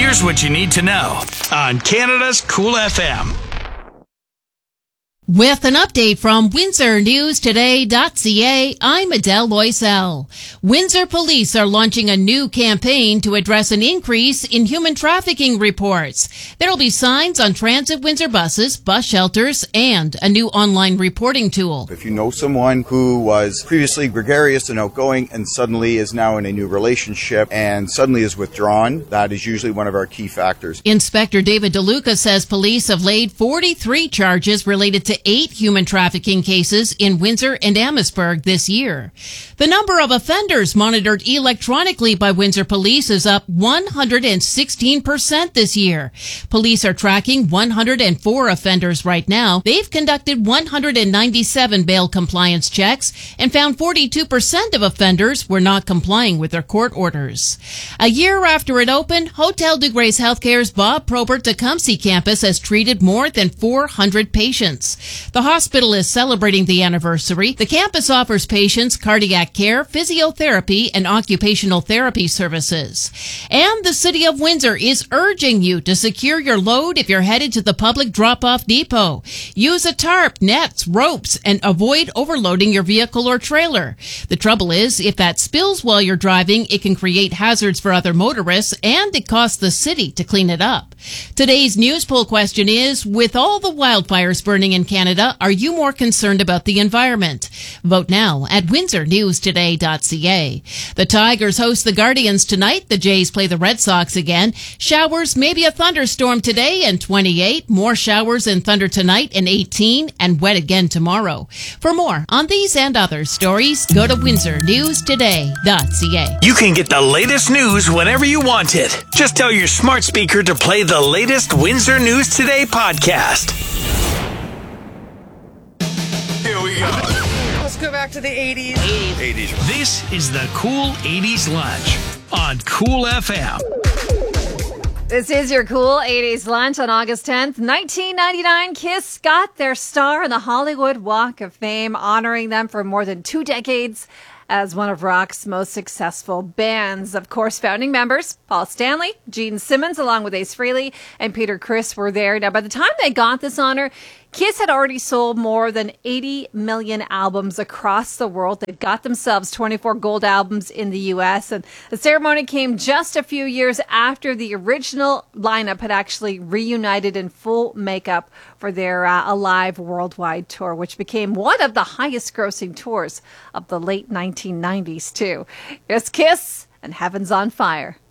Here's what you need to know on Canada's Cool FM. With an update from WindsorNewsToday.ca, I'm Adele Loisel. Windsor Police are launching a new campaign to address an increase in human trafficking reports. There'll be signs on Transit Windsor buses, bus shelters, and a new online reporting tool. If you know someone who was previously gregarious and outgoing and suddenly is now in a new relationship and suddenly is withdrawn, that is usually one of our key factors. Inspector David DeLuca says police have laid 43 charges related to 8 human trafficking cases in Windsor and Amherstburg this year. The number of offenders monitored electronically by Windsor Police is up 116% this year. Police are tracking 104 offenders right now. They've conducted 197 bail compliance checks and found 42% of offenders were not complying with their court orders. A year after it opened, Hotel de Grace Healthcare's Bob Probert Tecumseh campus has treated more than 400 patients. The hospital is celebrating the anniversary. The campus offers patients cardiac care, physiotherapy, and occupational therapy services. And the City of Windsor is urging you to secure your load if you're headed to the public drop-off depot. Use a tarp, nets, ropes, and avoid overloading your vehicle or trailer. The trouble is, if that spills while you're driving, it can create hazards for other motorists, and it costs the city to clean it up. Today's news poll question is, with all the wildfires burning in Canada, are you more concerned about the environment? Vote now at WindsorNewsToday.ca. The Tigers host the Guardians tonight. The Jays play the Red Sox again. Showers, maybe a thunderstorm today and 28. More showers and thunder tonight and 18. And wet again tomorrow. For more on these and other stories, go to WindsorNewsToday.ca. You can get the latest news whenever you want it. Just tell your smart speaker to play the latest Windsor News Today podcast. Here we go. Let's go back to the 80s. 80s. This is the Cool 80s Lunch on Cool FM. This is your Cool 80s Lunch on August 10th. 1999, Kiss got their star in the Hollywood Walk of Fame, honoring them for more than 2 decades as one of rock's most successful bands. Of course, founding members Paul Stanley, Gene Simmons, along with Ace Frehley and Peter Criss were there. Now, by the time they got this honor, Kiss had already sold more than 80 million albums across the world. They got themselves 24 gold albums in the U.S. And the ceremony came just a few years after the original lineup had actually reunited in full makeup for their Alive Worldwide tour, which became one of the highest grossing tours of the late 1990s, too. Here's Kiss and Heaven's on Fire.